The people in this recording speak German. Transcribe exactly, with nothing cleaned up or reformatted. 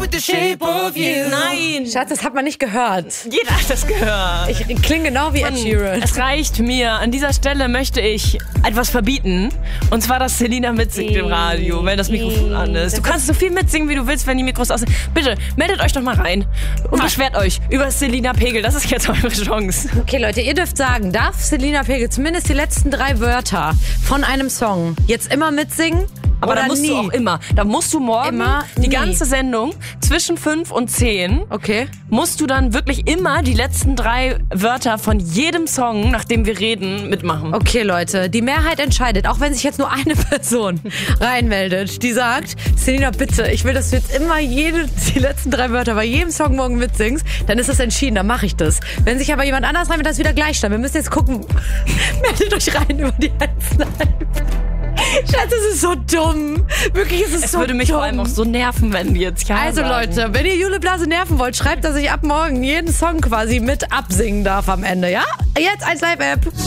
with the shape of you. Nein. Schatz, das hat man nicht gehört. Jeder hat das gehört. Ich klinge genau wie Ed Sheeran. Es reicht mir. An dieser Stelle möchte ich etwas verbieten. Und zwar, dass Selina mitsingt im Radio, wenn das Mikrofon an ist. Du kannst so viel mitsingen, wie du willst, wenn die Mikros aus sind. Bitte, meldet euch doch mal rein und beschwert euch über Selina Pegel. Das ist jetzt eure Chance. Okay, Leute, ihr dürft sagen, darf Selina Pegel zumindest die letzten drei Wörter von einem Song jetzt immer mitsingen? Aber oder da musst nie? du auch immer. Da musst du morgen Immer, die nie. ganze Sendung zwischen fünf und zehn Okay. musst du dann wirklich immer die letzten drei Wörter von jedem Song, nach dem wir reden, mitmachen. Okay, Leute, die Mehrheit entscheidet, auch wenn sich jetzt nur eine Person reinmeldet, die sagt, Selina, bitte, ich will, dass du jetzt immer jede, die letzten drei Wörter bei jedem Song morgen mitsingst, dann ist das entschieden, dann mache ich das. Wenn sich aber jemand anders reinmeldet, dann ist wieder Gleichstand. Wir müssen jetzt gucken, meldet euch rein über die letzten Schatz, das ist so dumm. Wirklich, es ist Es so würde mich dumm. vor allem auch so nerven, wenn die jetzt ja Also sagen. Leute, wenn ihr Jule Blase nerven wollt, schreibt, dass ich ab morgen jeden Song quasi mit absingen darf am Ende, ja? Jetzt als Live-App.